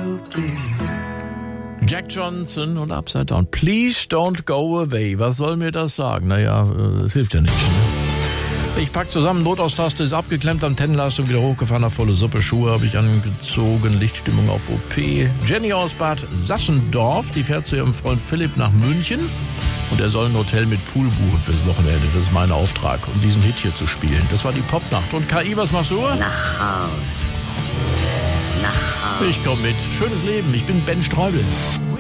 Jack Johnson und Upside Down. Please don't go away. Was soll mir das sagen? Naja, es hilft ja nicht. Ne? Ich pack zusammen, Notaustaste ist abgeklemmt, Antennenleistung wieder hochgefahren, auf volle Suppe, Schuhe habe ich angezogen, Lichtstimmung auf OP. Jenny aus Bad Sassendorf, die fährt zu ihrem Freund Philipp nach München und er soll ein Hotel mit Pool buchen fürs Wochenende. Das ist mein Auftrag, um diesen Hit hier zu spielen. Das war die Popnacht. Und KI, was machst du? Nach Haus. Ich komm mit. Schönes Leben. Ich bin Ben Streubel.